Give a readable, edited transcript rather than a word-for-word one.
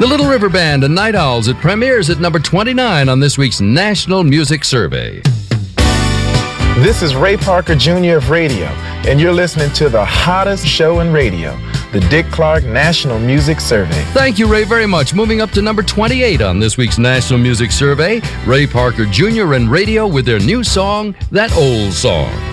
The Little River Band and Night Owls. It premieres at number 29 on this week's National Music Survey. This is Ray Parker Jr. of radio, and you're listening to the hottest show in radio, the Dick Clark National Music Survey. Thank you, Ray, very much. Moving up to number 28 on this week's National Music Survey, Ray Parker Jr. and radio with their new song, That Old Song.